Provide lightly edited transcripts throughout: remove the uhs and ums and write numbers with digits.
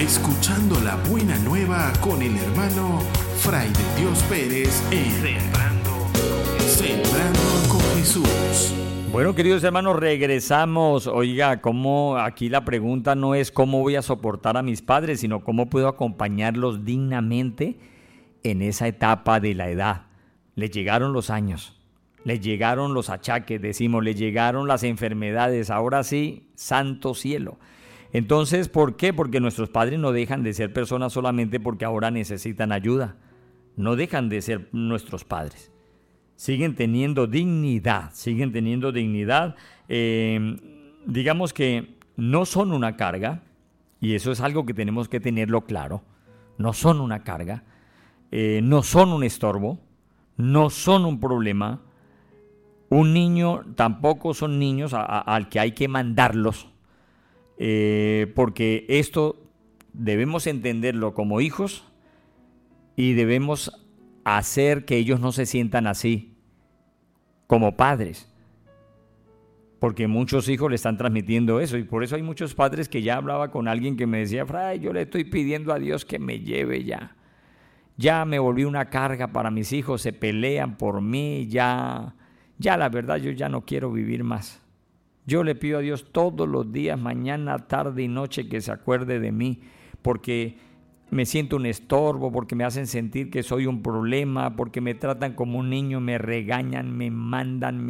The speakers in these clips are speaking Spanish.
escuchando la buena nueva con el hermano Fray de Dios Pérez en Sembrando con Jesús. Bueno, queridos hermanos, regresamos. Oiga, como aquí la pregunta no es cómo voy a soportar a mis padres, sino cómo puedo acompañarlos dignamente en esa etapa de la edad. Les llegaron los años, les llegaron los achaques, decimos, les llegaron las enfermedades. Ahora sí, santo cielo. Entonces, ¿por qué? Porque nuestros padres no dejan de ser personas solamente porque ahora necesitan ayuda. No dejan de ser nuestros padres. Siguen teniendo dignidad, digamos que no son una carga, y eso es algo que tenemos que tenerlo claro. No son una carga, no son un estorbo, no son un problema. Un niño tampoco son niños al que hay que mandarlos, porque esto debemos entenderlo como hijos y debemos hacer que ellos no se sientan así como padres, porque muchos hijos le están transmitiendo eso, y por eso hay muchos padres que ya hablaba con alguien que me decía: Fray, yo le estoy pidiendo a Dios que me lleve ya me volví una carga para mis hijos, se pelean por mí, ya la verdad yo ya no quiero vivir más. Yo le pido a Dios todos los días, mañana, tarde y noche, que se acuerde de mí, porque me siento un estorbo, porque me hacen sentir que soy un problema, porque me tratan como un niño, me regañan, me mandan,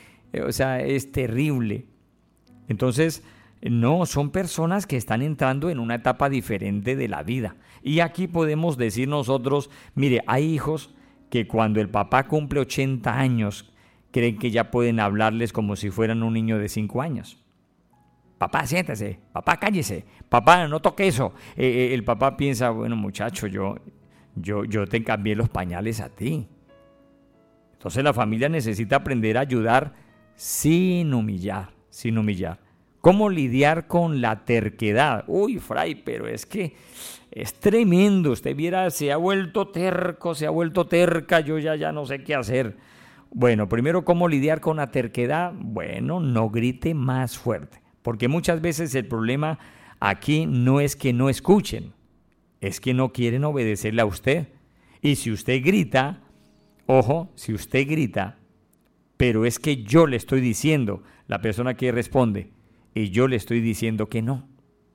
es terrible. Entonces, no, son personas que están entrando en una etapa diferente de la vida. Y aquí podemos decir nosotros, mire, hay hijos que cuando el papá cumple 80 años, creen que ya pueden hablarles como si fueran un niño de 5 años. Papá, siéntese, papá, cállese, papá, no toque eso. El papá piensa: bueno, muchacho, yo te cambié los pañales a ti. Entonces la familia necesita aprender a ayudar sin humillar. ¿Cómo lidiar con la terquedad? Uy, Fray, pero es que es tremendo. Usted viera, se ha vuelto terco, se ha vuelto terca, yo ya no sé qué hacer. Bueno, primero, ¿cómo lidiar con la terquedad? Bueno, no grite más fuerte. Porque muchas veces el problema aquí no es que no escuchen, es que no quieren obedecerle a usted. Y si usted grita, ojo, si usted grita, pero es que yo le estoy diciendo, la persona que responde, y yo le estoy diciendo que no.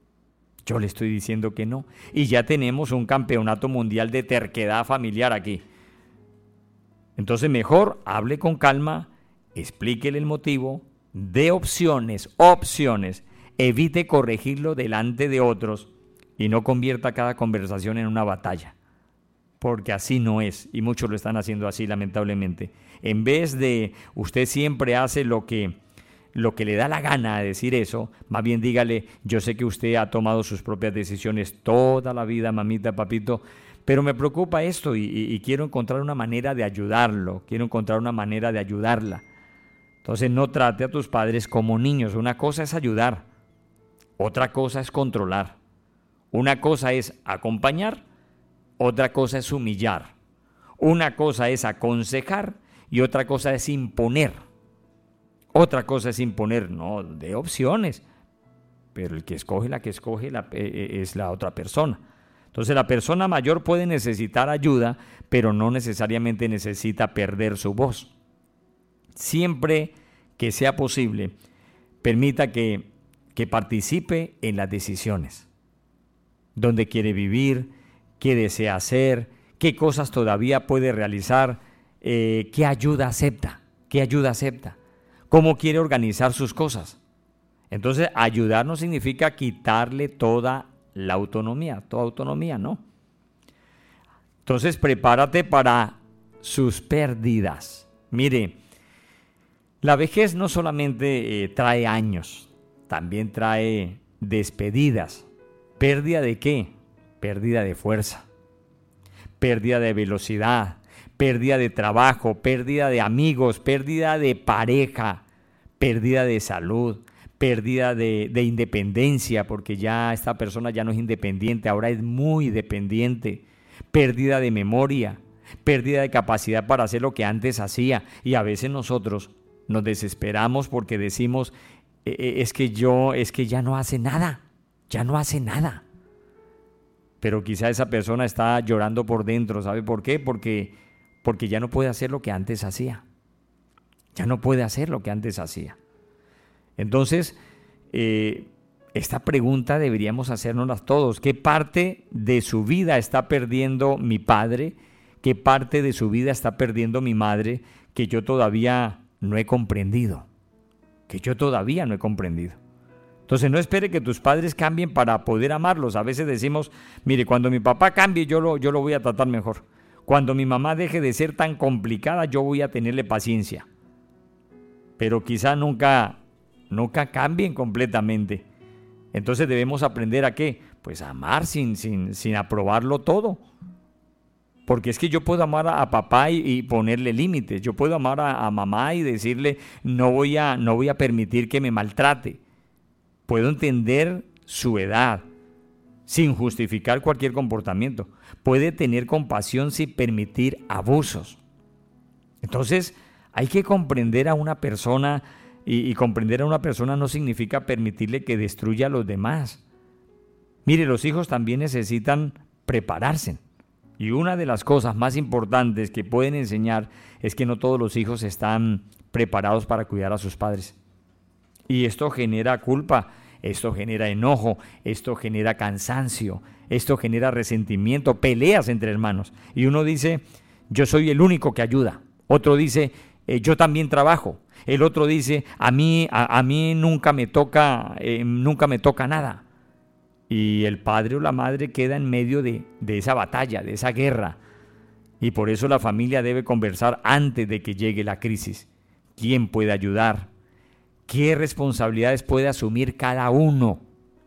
Y ya tenemos un campeonato mundial de terquedad familiar aquí. Entonces mejor hable con calma, explíquele el motivo, dé opciones, evite corregirlo delante de otros y no convierta cada conversación en una batalla, porque así no es, y muchos lo están haciendo así, lamentablemente. En vez de usted siempre hace lo que le da la gana de decir eso, más bien dígale: yo sé que usted ha tomado sus propias decisiones toda la vida, mamita, papito, pero me preocupa esto y quiero encontrar una manera de ayudarlo, quiero encontrar una manera de ayudarla. Entonces no trate a tus padres como niños. Una cosa es ayudar, otra cosa es controlar. Una cosa es acompañar, otra cosa es humillar. Una cosa es aconsejar y otra cosa es imponer. No, de opciones, pero el que escoge, es la otra persona. Entonces la persona mayor puede necesitar ayuda, pero no necesariamente necesita perder su voz. Siempre que sea posible, permita que participe en las decisiones. ¿Dónde quiere vivir? ¿Qué desea hacer? ¿Qué cosas todavía puede realizar? ¿Qué ayuda acepta? ¿Cómo quiere organizar sus cosas? Entonces, ayudar no significa quitarle toda la autonomía, ¿no? Entonces, prepárate para sus pérdidas. Mire, la vejez no solamente trae años, también trae despedidas. ¿Pérdida de qué? Pérdida de fuerza, pérdida de velocidad, pérdida de trabajo, pérdida de amigos, pérdida de pareja, pérdida de salud, pérdida de independencia, porque ya esta persona ya no es independiente, ahora es muy dependiente, pérdida de memoria, pérdida de capacidad para hacer lo que antes hacía. Y a veces nosotros nos desesperamos porque decimos, es que ya no hace nada, pero quizá esa persona está llorando por dentro. ¿Sabe por qué? Porque ya no puede hacer lo que antes hacía. Ya no puede hacer lo que antes hacía. Entonces, esta pregunta deberíamos hacérnoslas todos. ¿Qué parte de su vida está perdiendo mi padre? ¿Qué parte de su vida está perdiendo mi madre que yo todavía no he comprendido? Que yo todavía no he comprendido. Entonces no espere que tus padres cambien para poder amarlos. A veces decimos, mire, cuando mi papá cambie yo lo voy a tratar mejor. Cuando mi mamá deje de ser tan complicada yo voy a tenerle paciencia. Pero quizá nunca cambien completamente. Entonces debemos aprender a ¿qué? Pues a amar sin aprobarlo todo. Porque es que yo puedo amar a papá y ponerle límites. Yo puedo amar a mamá y decirle no voy a permitir que me maltrate. Puedo entender su edad sin justificar cualquier comportamiento. Puede tener compasión sin permitir abusos. Entonces hay que comprender a una persona y comprender a una persona no significa permitirle que destruya a los demás. Mire, los hijos también necesitan prepararse. Y una de las cosas más importantes que pueden enseñar es que no todos los hijos están preparados para cuidar a sus padres. Y esto genera culpa, esto genera enojo, esto genera cansancio, esto genera resentimiento, peleas entre hermanos. Y uno dice, yo soy el único que ayuda. Otro dice, yo también trabajo. El otro dice, a mí nunca me toca nada. Y el padre o la madre queda en medio de esa batalla, de esa guerra. Y por eso la familia debe conversar antes de que llegue la crisis. ¿Quién puede ayudar? ¿Qué responsabilidades puede asumir cada uno?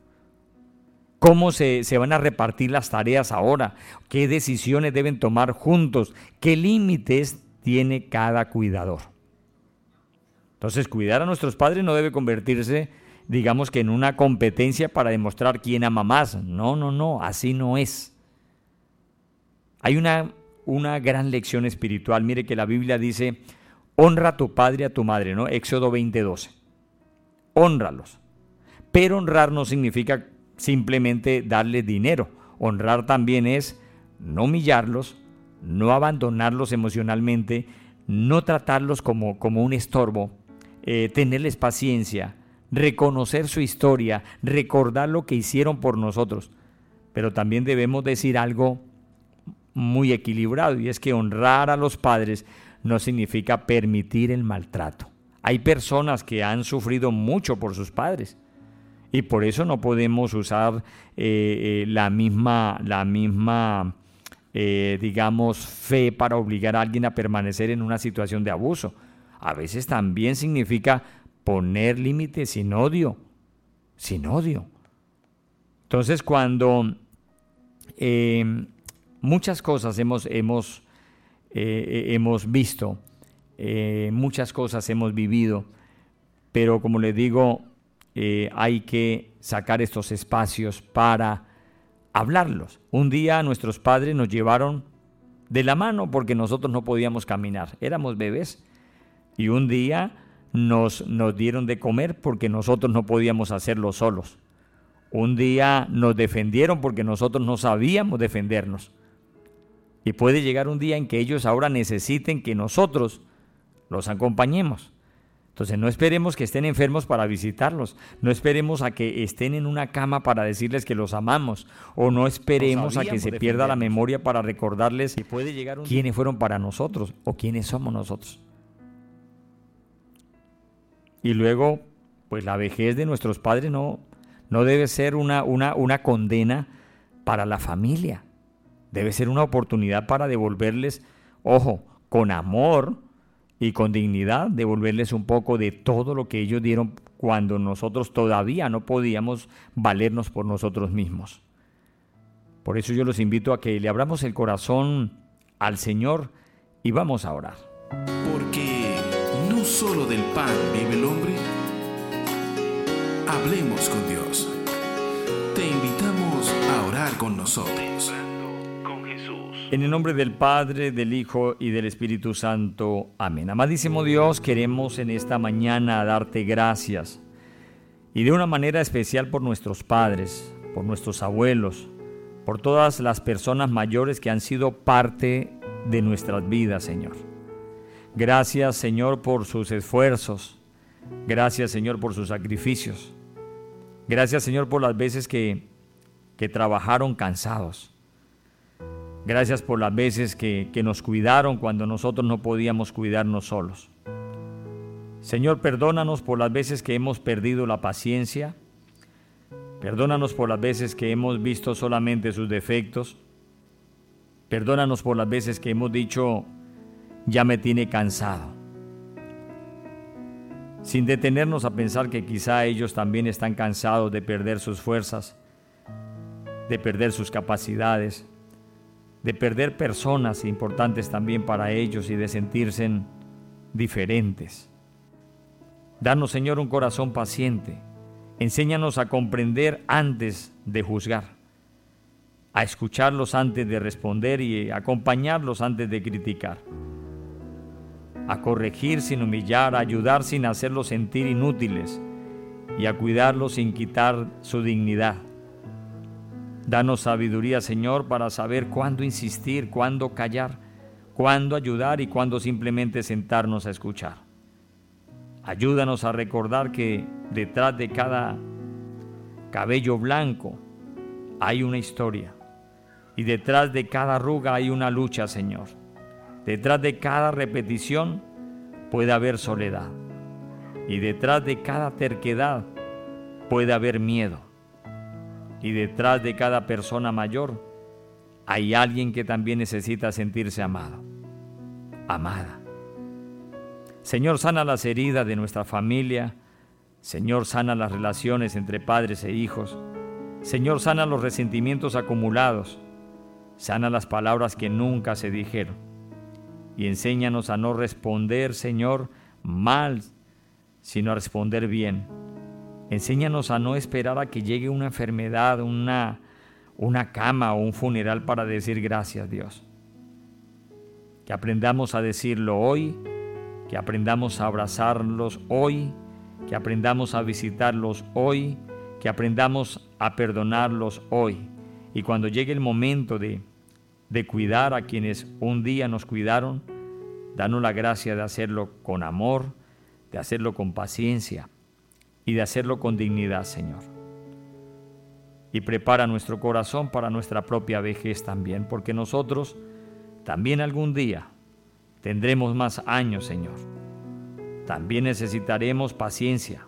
¿Cómo se van a repartir las tareas ahora? ¿Qué decisiones deben tomar juntos? ¿Qué límites tiene cada cuidador? Entonces, cuidar a nuestros padres no debe convertirse, digamos que en una competencia para demostrar quién ama más. No, así no es. Hay una gran lección espiritual. Mire que la Biblia dice, honra a tu padre y a tu madre, ¿no? Éxodo 20:12. Hónralos. Pero honrar no significa simplemente darles dinero. Honrar también es no humillarlos, no abandonarlos emocionalmente, no tratarlos como un estorbo, tenerles paciencia, reconocer su historia, recordar lo que hicieron por nosotros. Pero también debemos decir algo muy equilibrado, y es que honrar a los padres no significa permitir el maltrato. Hay personas que han sufrido mucho por sus padres y por eso no podemos usar la misma digamos, fe para obligar a alguien a permanecer en una situación de abuso. A veces también significa poner límites sin odio. Entonces, cuando muchas cosas hemos visto, muchas cosas hemos vivido, pero como les digo, hay que sacar estos espacios para hablarlos. Un día nuestros padres nos llevaron de la mano porque nosotros no podíamos caminar, éramos bebés, y un día nos dieron de comer porque nosotros no podíamos hacerlo solos. Un día nos defendieron porque nosotros no sabíamos defendernos. Y puede llegar un día en que ellos ahora necesiten que nosotros los acompañemos. Entonces no esperemos que estén enfermos para visitarlos, no esperemos a que estén en una cama para decirles que los amamos, o no esperemos a que se pierda la memoria para recordarles quiénes fueron para nosotros o quiénes somos nosotros. Y luego, pues la vejez de nuestros padres no debe ser una condena para la familia. Debe ser una oportunidad para devolverles, ojo, con amor y con dignidad, devolverles un poco de todo lo que ellos dieron cuando nosotros todavía no podíamos valernos por nosotros mismos. Por eso yo los invito a que le abramos el corazón al Señor y vamos a orar. Porque no solo del pan vive el hombre. Hablemos con Dios. Te invitamos a orar con nosotros. En el nombre del Padre, del Hijo y del Espíritu Santo. Amén. Amadísimo Dios, queremos en esta mañana darte gracias y de una manera especial por nuestros padres, por nuestros abuelos, por todas las personas mayores que han sido parte de nuestras vidas, Señor. Gracias, Señor, por sus esfuerzos. Gracias, Señor, por sus sacrificios. Gracias, Señor, por las veces que trabajaron cansados. Gracias por las veces que nos cuidaron cuando nosotros no podíamos cuidarnos solos. Señor, perdónanos por las veces que hemos perdido la paciencia. Perdónanos por las veces que hemos visto solamente sus defectos. Perdónanos por las veces que hemos dicho, ya me tiene cansado. Sin detenernos a pensar que quizá ellos también están cansados de perder sus fuerzas, de perder sus capacidades, de perder personas importantes también para ellos y de sentirse diferentes. Danos, Señor, un corazón paciente. Enséñanos a comprender antes de juzgar, a escucharlos antes de responder y a acompañarlos antes de criticar, a corregir sin humillar, a ayudar sin hacerlos sentir inútiles y a cuidarlos sin quitar su dignidad. Danos sabiduría, Señor, para saber cuándo insistir, cuándo callar, cuándo ayudar y cuándo simplemente sentarnos a escuchar. Ayúdanos a recordar que detrás de cada cabello blanco hay una historia y detrás de cada arruga hay una lucha, Señor. Detrás de cada repetición puede haber soledad y detrás de cada terquedad puede haber miedo y detrás de cada persona mayor hay alguien que también necesita sentirse amado, amada. Señor, sana las heridas de nuestra familia. Señor, sana las relaciones entre padres e hijos. Señor, sana los resentimientos acumulados. Sana las palabras que nunca se dijeron. Y enséñanos a no responder, Señor, mal, sino a responder bien. Enséñanos a no esperar a que llegue una enfermedad, una cama o un funeral para decir gracias, Dios. Que aprendamos a decirlo hoy, que aprendamos a abrazarlos hoy, que aprendamos a visitarlos hoy, que aprendamos a perdonarlos hoy. Y cuando llegue el momento de cuidar a quienes un día nos cuidaron, danos la gracia de hacerlo con amor, de hacerlo con paciencia y de hacerlo con dignidad, Señor. Y prepara nuestro corazón para nuestra propia vejez también, porque nosotros también algún día tendremos más años, Señor. También necesitaremos paciencia.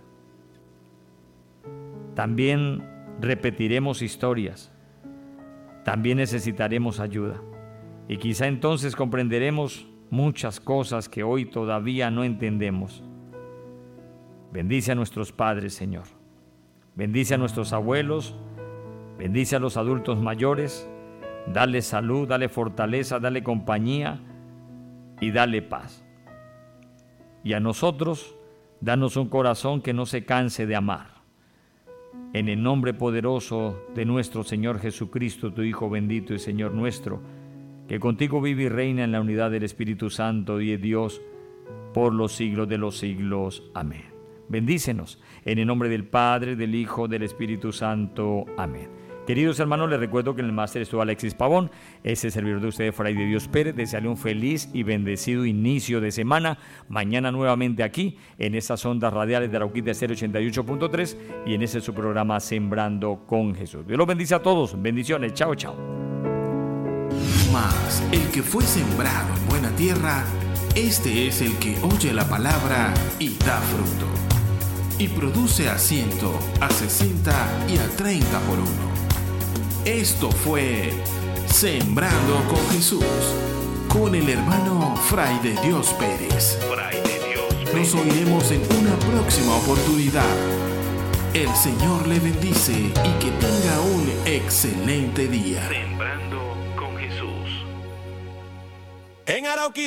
También repetiremos historias. También necesitaremos ayuda. Y quizá entonces comprenderemos muchas cosas que hoy todavía no entendemos. Bendice a nuestros padres, Señor. Bendice a nuestros abuelos. Bendice a los adultos mayores. Dale salud, dale fortaleza, dale compañía y dale paz. Y a nosotros, danos un corazón que no se canse de amar. En el nombre poderoso de nuestro Señor Jesucristo, tu Hijo bendito y Señor nuestro, que contigo vive y reina en la unidad del Espíritu Santo y de Dios por los siglos de los siglos. Amén. Bendícenos en el nombre del Padre, del Hijo, del Espíritu Santo. Amén. Queridos hermanos, les recuerdo que en el máster estuvo Alexis Pavón, ese servidor de ustedes, Fray de Dios Pérez. Desearle un feliz y bendecido inicio de semana. Mañana nuevamente aquí, en estas ondas radiales de Arauquita 88.3 y en ese su programa Sembrando con Jesús. Dios los bendice a todos. Bendiciones. Chao, chao. Mas el que fue sembrado en buena tierra, este es el que oye la palabra y da fruto. Y produce a 100, a 60 y a 30 por uno. Esto fue Sembrando con Jesús, con el hermano Fray de Dios Pérez. Nos oiremos en una próxima oportunidad. El Señor le bendice y que tenga un excelente día. Sembrando con Jesús. En Arauquita.